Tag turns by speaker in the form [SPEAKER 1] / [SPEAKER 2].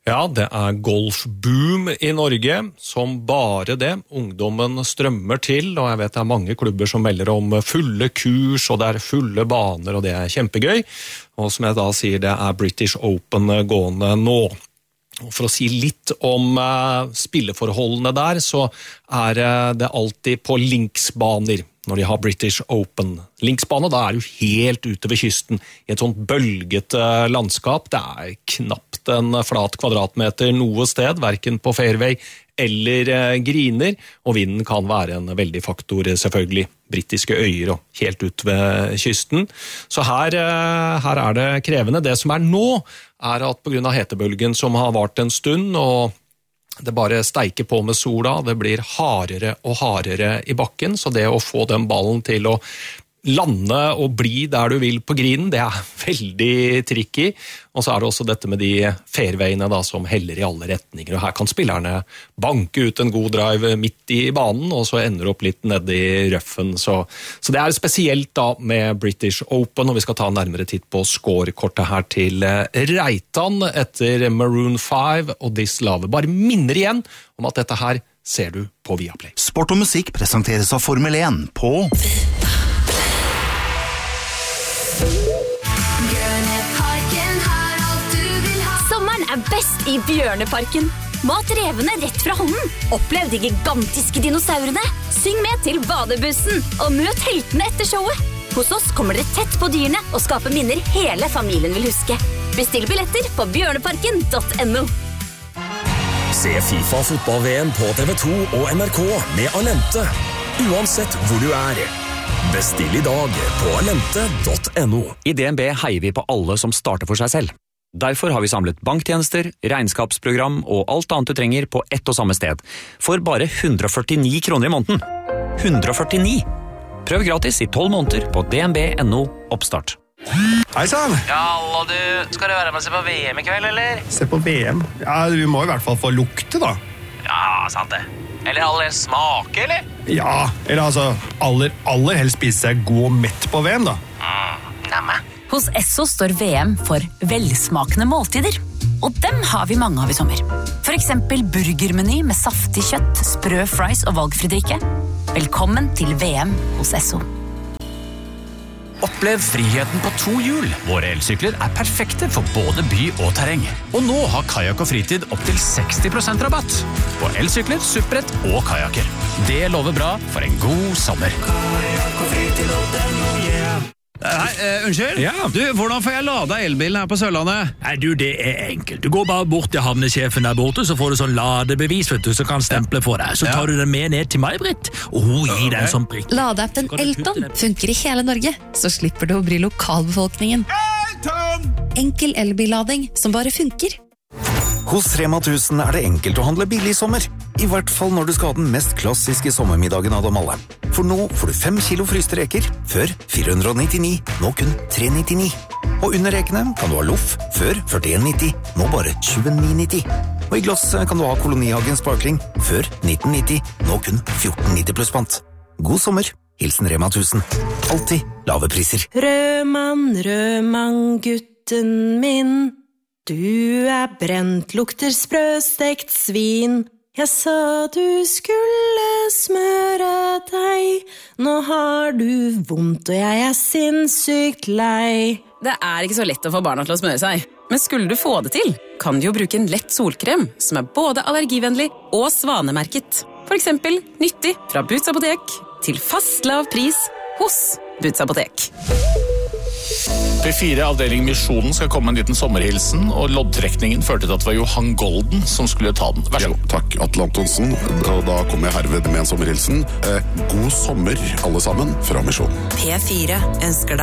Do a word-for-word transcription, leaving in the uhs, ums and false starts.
[SPEAKER 1] Ja, det er golfboom i Norge, som bare det. Ungdommen strømmer til, og jeg vet det er mange klubber som melder om fulle kurs, og det er fulle baner, og det er kjempegøy. Og som jeg da sier, det er British Open gående nå. Og for å si litt om uh, spilleforholdene der, så er uh, det alltid på linksbaner når de har British Open. Linksbane, da er du helt ute ved kysten i et sånt bølget uh, landskap. Det er knapt en flat kvadratmeter noe sted, hverken på fairway eller uh, griner, og vinden kan være en veldig faktor, selvfølgelig. Britiske øyer og helt ut ved kysten. Så her, uh, her er det krevende. Det som er nå, er at på grunn av hetebølgen som har vart en stund, og det bare steiker på med sola, det blir hardere og hardere i bakken, så det å få den ballen til å lande og bli der du vil på grinen, det er veldig tricky. Og så er det også dette med de fairwayene da, som heller i alle retninger, og her kan spillerne banke ut en god drive midt i banen, og så ender opp litt nede i røffen. Så, så det er spesielt da med British Open, og vi skal ta en nærmere titt på scorekortet her til Reitan etter Maroon five og This Love. Bare minner igjen om at dette her ser du på Viaplay.
[SPEAKER 2] Sport og musikk presenteres av Formel én på
[SPEAKER 3] Sommeren er best i Bjørneparken. Mat revene rett fra hånden. Opplev de gigantiske dinosaurene. Syng med til badebussen, og møt heltene etter showet. Hos oss kommer dere tett på dyrene og skaper minner hele familien vil huske. Bestill billetter på bjørneparken punktum no.
[SPEAKER 4] Se FIFA fotball-V M på T V to og N R K med Alente. Uansett hvor du er. Bestill i dag på alente punktum no.
[SPEAKER 5] I D N B heier vi på alle som starter for seg selv. Derfor har vi samlet banktjenester, regnskapsprogram og alt annet du trenger på ett og samme sted. For bare hundre og førtini kroner i måneden. hundre og førtini! Prøv gratis i tolv måneder på D N B punktum no oppstart.
[SPEAKER 6] Hei sann!
[SPEAKER 7] Ja, hallo du. Skal du være med og se på V M i kveld, eller?
[SPEAKER 6] Se på V M? Ja, vi må i hvert fall få lukte da.
[SPEAKER 7] Ja, sant det. Eller aller smake, eller?
[SPEAKER 6] Ja, eller altså aller, aller helst spise seg god og mett på V M da.
[SPEAKER 7] Mm, nemme.
[SPEAKER 8] Hos Esso står V M for velsmakende måltider. Og dem har vi mange av i sommer. For eksempel burgermeny med saftig kjøtt, sprø fries og valgfri drikke. Velkommen til V M hos Esso.
[SPEAKER 9] Opplev friheten på to hjul. Våre elsykler er perfekte for både by og terreng. Og nå har Kajak og Fritid opp til seksti prosent rabatt på elsykler, supprett og kajaker. Det lover bra for en god sommer. Kajak og Fritid punktum no, yeah.
[SPEAKER 10] Hei, uh, unnskyld?
[SPEAKER 9] Ja.
[SPEAKER 10] Du, hvordan får jeg lada elbilen her på Sørlandet?
[SPEAKER 11] Nei, du, det er enkelt. Du går bare bort til havnesjefen der borte, så får du sånn ladebevis, vet du, så kan stemple for deg. Så tar du den med ned til meg, Britt, og hun gir deg en sånn prikk.
[SPEAKER 12] Ladeappen Elton funker i hele Norge, så slipper du å bry lokalbefolkningen. Elton! Enkel elbillading som bare funker.
[SPEAKER 2] Hos Rema tusen er det enkelt å handle billig i sommer. I hvert fall når du skal ha den mest klassiske sommermiddagen av dem alle. For nå får du fem kilo fryste reker, før fire hundre nittini, nå kun tre nittini. Og under rekene kan du ha loff, før førtien nitti, nå bare tjueni nitti. Og i glass kan du ha Kolonihagen Sparkling, før nitten nitti, nå kun fjorten nitti pluss pant. God sommer, hilsen Rema tusen. Alltid lave priser.
[SPEAKER 13] Rødmann, rødmann, gutten min. Du er brent, lukter sprøstekt svin. Jeg sa du skulle smøre deg. Nå har du vondt, og jeg er sinnssykt lei.
[SPEAKER 14] Det er ikke så lett å få barna til å smøre seg. Men skulle du få det til, kan du jo bruke en lett solkrem som er både allergivennlig og svanemerket. For eksempel nyttig fra Boots Apotek til fast lav pris hos Boots Apotek.
[SPEAKER 15] P fire avdeling Misjonen skal komme en liten sommerhilsen, og loddtrekningen førte til at det var Johan Golden som skulle ta den. Vær så god.
[SPEAKER 16] Ja, takk, Atle Antonsen. Og da kommer jeg herved med en sommerhilsen. Eh, god sommer, alle sammen, fra Misjonen.
[SPEAKER 13] P fire ønsker deg